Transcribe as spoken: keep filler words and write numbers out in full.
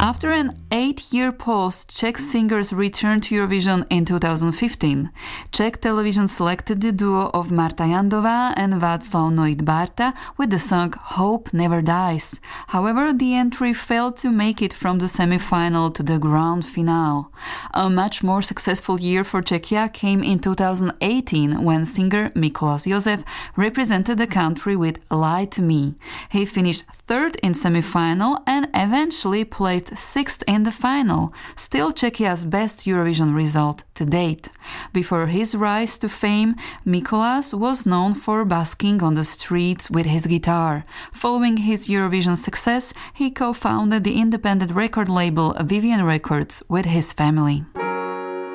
After an eight-year pause, Czech singers returned to Eurovision in two thousand fifteen. Czech television selected the duo of Marta Jandová and Václav Noit-Barta with the song Hope Never Dies. However, the entry failed to make it from the semi-final to the grand finale. A much more successful year for Czechia came in two thousand eighteen when singer Mikolas Josef represented the country with Lie to Me. He finished third in semi-final and eventually placed sixth in the final, still Czechia's best Eurovision result to date. Before his rise to fame, Mikolas was known for busking on the streets with his guitar. Following his Eurovision success, he co-founded the independent record label Vivian Records with his family.